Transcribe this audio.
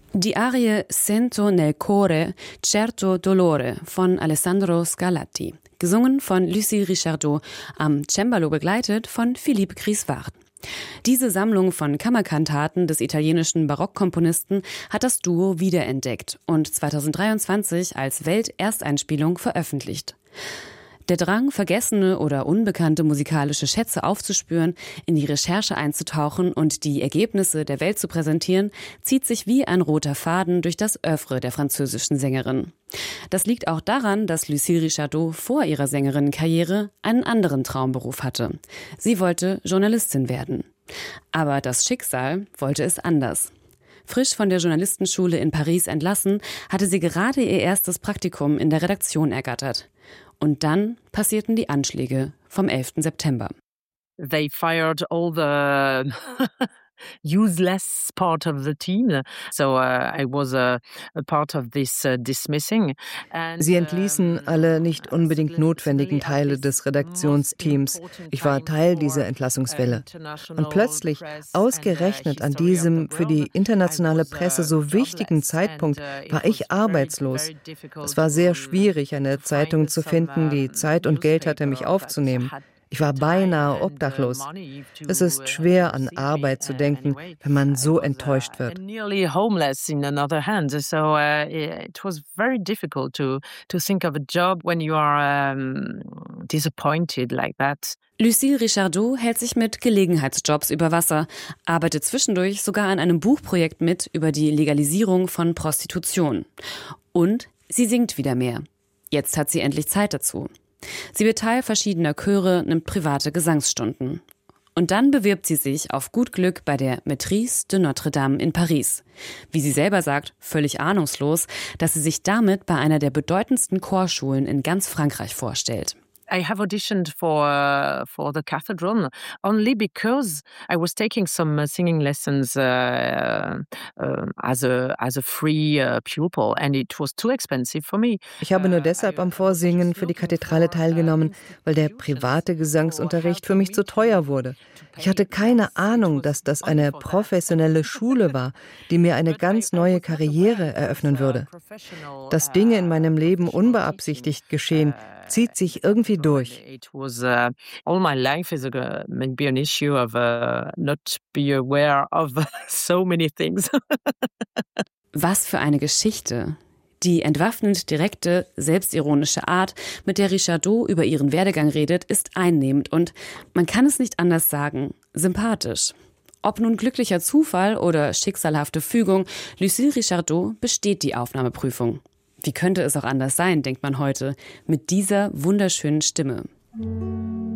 Die Arie Sento nel cuore certo dolore von Alessandro Scarlatti, gesungen von Lucille Richardot, am Cembalo begleitet von Philippe Grisward. Diese Sammlung von Kammerkantaten des italienischen Barockkomponisten hat das Duo wiederentdeckt und 2023 als Weltersteinspielung veröffentlicht. Der Drang, vergessene oder unbekannte musikalische Schätze aufzuspüren, in die Recherche einzutauchen und die Ergebnisse der Welt zu präsentieren, zieht sich wie ein roter Faden durch das Oeuvre der französischen Sängerin. Das liegt auch daran, dass Lucille Richardot vor ihrer Sängerinnenkarriere einen anderen Traumberuf hatte. Sie wollte Journalistin werden. Aber das Schicksal wollte es anders. Frisch von der Journalistenschule in Paris entlassen, hatte sie gerade ihr erstes Praktikum in der Redaktion ergattert. Und dann passierten die Anschläge vom 11. September. They fired all the useless part of the team. So I was a part of this dismissing. Sie entließen alle nicht unbedingt notwendigen Teile des Redaktionsteams. Ich war Teil dieser Entlassungswelle. Und plötzlich, ausgerechnet an diesem für die internationale Presse so wichtigen Zeitpunkt, war ich arbeitslos. Es war sehr schwierig, eine Zeitung zu finden, die Zeit und Geld hatte, mich aufzunehmen. Ich war beinahe obdachlos. Es ist schwer, an Arbeit zu denken, wenn man so enttäuscht wird. Lucille Richardot hält sich mit Gelegenheitsjobs über Wasser, arbeitet zwischendurch sogar an einem Buchprojekt mit über die Legalisierung von Prostitution. Und sie singt wieder mehr. Jetzt hat sie endlich Zeit dazu. Sie wird Teil verschiedener Chöre, nimmt private Gesangsstunden. Und dann bewirbt sie sich auf gut Glück bei der Maîtrise de Notre-Dame in Paris. Wie sie selber sagt, völlig ahnungslos, dass sie sich damit bei einer der bedeutendsten Chorschulen in ganz Frankreich vorstellt. I have auditioned for the cathedral only because I was taking some singing lessons as a free pupil and it was too expensive for me. Ich habe nur deshalb am Vorsingen für die Kathedrale teilgenommen, weil der private Gesangsunterricht für mich zu teuer wurde. Ich hatte keine Ahnung, dass das eine professionelle Schule war, die mir eine ganz neue Karriere eröffnen würde. Dass Dinge in meinem Leben unbeabsichtigt geschehen, zieht sich irgendwie durch. All my life is maybe an issue of not be aware of so many things. Was für eine Geschichte. Die entwaffnend direkte, selbstironische Art, mit der Richardot über ihren Werdegang redet, ist einnehmend und, man kann es nicht anders sagen, sympathisch. Ob nun glücklicher Zufall oder schicksalhafte Fügung, Lucille Richardot besteht die Aufnahmeprüfung. Wie könnte es auch anders sein, denkt man heute, mit dieser wunderschönen Stimme.